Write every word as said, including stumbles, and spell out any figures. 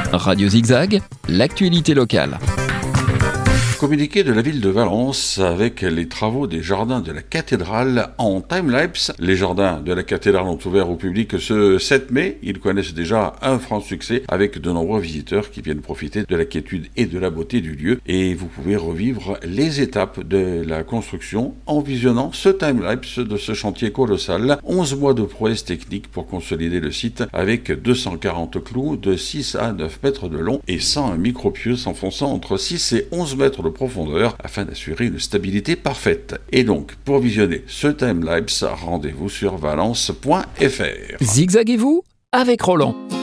Radio Zigzag, l'actualité locale. Communiqué de la ville de Valence avec les travaux des jardins de la cathédrale en timelapse. Les jardins de la cathédrale ont ouvert au public ce sept mai. Ils connaissent déjà un franc succès avec de nombreux visiteurs qui viennent profiter de la quiétude et de la beauté du lieu. Et vous pouvez revivre les étapes de la construction en visionnant ce timelapse de ce chantier colossal. onze mois de prouesse technique pour consolider le site avec deux cent quarante clous de six à neuf mètres de long et cent micropieux s'enfonçant entre six et onze mètres de profondeur afin d'assurer une stabilité parfaite. Et donc, pour visionner ce timelapse, rendez-vous sur valence point f r. Zigzaguez-vous avec Roland.